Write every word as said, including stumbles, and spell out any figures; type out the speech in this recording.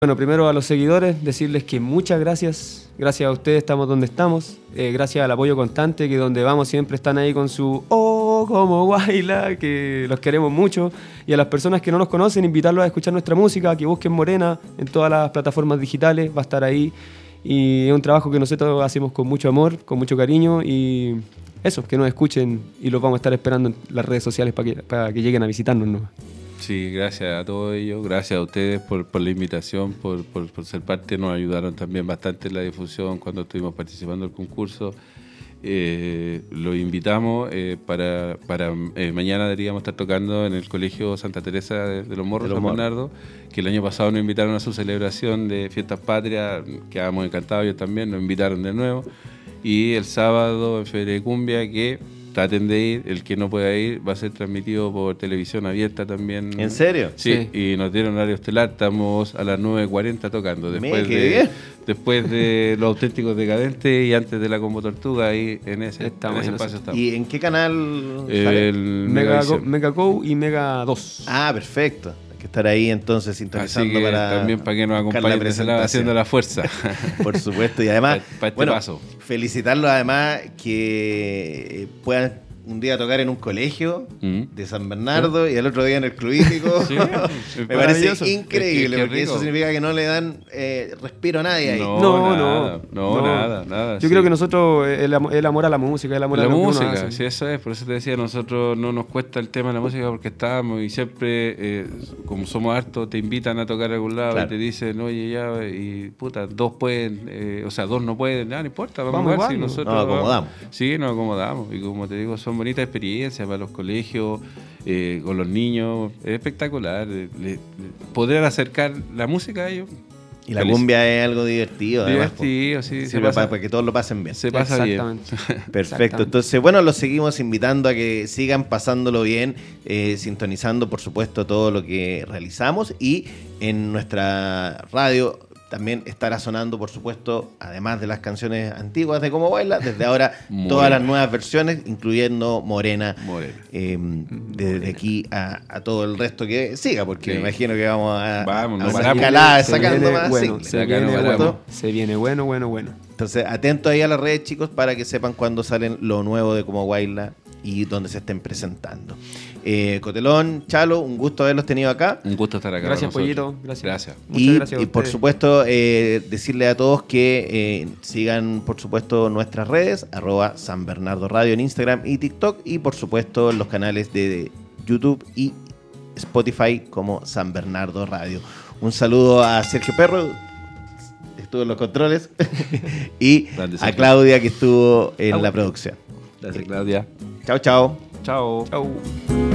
Bueno, primero a los seguidores, decirles que muchas gracias. Gracias a ustedes estamos donde estamos. Eh, gracias al apoyo constante, que donde vamos siempre están ahí con su oh, como Guayla, que los queremos mucho. Y a las personas que no nos conocen, invitarlos a escuchar nuestra música, que busquen Morena en todas las plataformas digitales, va a estar ahí. Y es un trabajo que nosotros hacemos con mucho amor, con mucho cariño. Y eso, que nos escuchen y los vamos a estar esperando en las redes sociales para que, para que lleguen a visitarnos, ¿no? Sí, gracias a todos ellos, gracias a ustedes por, por la invitación, por, por, por ser parte, nos ayudaron también bastante en la difusión cuando estuvimos participando del concurso. Eh, los invitamos eh, para, para eh, mañana deberíamos estar tocando en el Colegio Santa Teresa de, de los Morros, de San Bernardo, que el año pasado nos invitaron a su celebración de Fiestas Patrias, quedamos encantados, ellos también nos invitaron de nuevo, y el sábado en Feria de Cumbia, que traten de ir, el que no pueda ir va a ser transmitido por televisión abierta también. ¿En serio? Sí, sí. Y nos dieron horario estelar, estamos a las nueve cuarenta tocando, después Mira, de bien. después de Los Auténticos Decadentes y antes de La Combo Tortuga, ahí en ese, Estamos en ese en espacio eso. estamos. ¿Y en qué canal sale? El Mega, Go, Megavisión. Mega Go y Mega dos. Ah, perfecto. Hay que estar ahí entonces sintonizando. Así que para también para que nos buscar la acompañen de ese lado, presentación. haciendo la fuerza. Por supuesto, y además, Pa- pa este bueno, paso. felicitarlos además que puedan un día tocar en un colegio Mm. de San Bernardo y el otro día en el Club Hípico. Sí, Me es parece maravilloso. increíble, Es que- que porque eso rico. significa que no le dan eh, respiro a nadie ahí. No, No, nada, no, no, no. nada, nada. Yo sí. creo que nosotros, el, am- el amor a la música, el amor La a lo que uno música, hace. sí, eso es, por eso te decía, nosotros no nos cuesta el tema de la música porque estábamos y siempre, eh, como somos hartos, te invitan a tocar a algún lado Claro. y te dicen, oye, ya, y puta, dos pueden, eh, o sea, dos no pueden, nada, no importa, vamos, Vamos a ver si igual, ¿no? nosotros Nos acomodamos. vamos. Sí, nos acomodamos, y como te digo, son bonitas experiencias para los colegios, eh, con los niños, es espectacular, eh, le- le- poder acercar la música a ellos. Y la Feliz. cumbia es algo divertido, además, Divertido, sí, pues. se Sirve pasa, para, para que todos lo pasen bien. se pasa bien. Exactamente. Perfecto, Exactamente. entonces bueno, los seguimos invitando a que sigan pasándolo bien, eh, sintonizando por supuesto todo lo que realizamos, y en nuestra radio también estará sonando por supuesto, además de las canciones antiguas de Como Baila, desde ahora Morena. todas las nuevas versiones, incluyendo Morena, Morena. eh, desde aquí a, a todo el resto que siga, porque Sí. me imagino que vamos a, Vamos, a no una paramos. escalada Se sacando viene más bueno, singles. se Acá viene no bueno, paramos. se viene bueno, bueno, bueno. Entonces, atentos ahí a las redes, chicos, para que sepan cuándo salen lo nuevo de Como Guayla y dónde se estén presentando. Eh, Cotelón, Chalo, un gusto haberlos tenido acá. Un gusto estar acá. Gracias, con nosotros. Pollito. Gracias. Gracias. Muchas Y, gracias a y por ustedes. supuesto, eh, decirle a todos que eh, sigan, por supuesto, nuestras redes, arroba San Bernardo Radio en Instagram y TikTok, y por supuesto los canales de YouTube y Spotify como San Bernardo Radio. Un saludo a Sergio Perro, estuvo en los controles, y Grande a Sergio. Claudia, que estuvo en Chau. la producción. Gracias, Claudia. Chao, chao. Chao. Chao.